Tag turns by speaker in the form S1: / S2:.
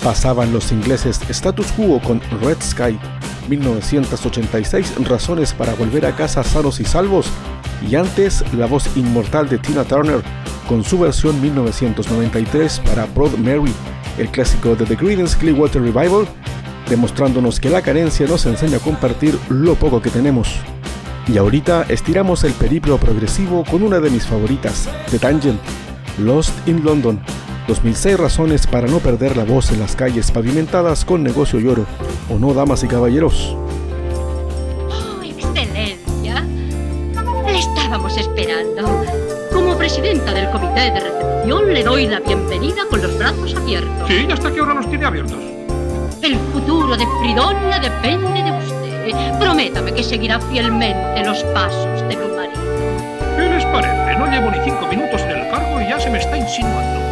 S1: Pasaban los ingleses Status Quo con Red Sky, 1986, Razones para volver a casa sanos y salvos, y antes la voz inmortal de Tina Turner con su versión 1993 para Proud Mary, el clásico de The Creedence Clearwater Revival, demostrándonos que la carencia nos enseña a compartir lo poco que tenemos. Y ahorita estiramos el periplo progresivo con una de mis favoritas, The Tangent, Lost in London, 2006 razones para no perder la voz en las calles pavimentadas con Negocio y Oro, ¿o no, damas y caballeros?
S2: ¡Oh, excelencia! Le estábamos esperando. Como presidenta del comité de recepción le doy la bienvenida con los brazos abiertos.
S3: Sí, ¿y hasta qué hora los tiene abiertos?
S2: El futuro de Fridonia depende de usted. Prométame que seguirá fielmente los pasos de mi marido.
S3: ¿Qué les parece? No llevo ni 5 minutos en el cargo y ya se me está insinuando.